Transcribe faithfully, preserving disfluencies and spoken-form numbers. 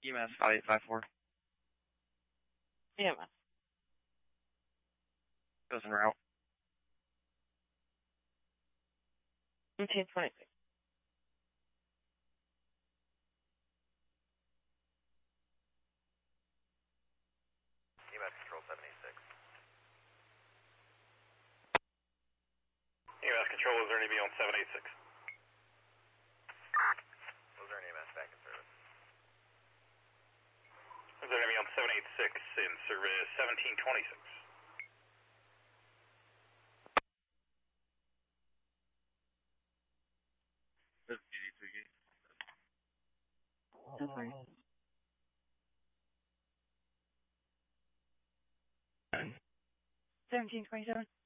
E M S five eight five four. E M S. Goes en route. seventeen twenty-six. E M S Control seven eighty-six. E M S Control, is there an E V on seven eighty-six? Was there an E M S back in service? Is there an E V on seven eighty-six in service seventeen twenty-six? Seventeen twenty-seven.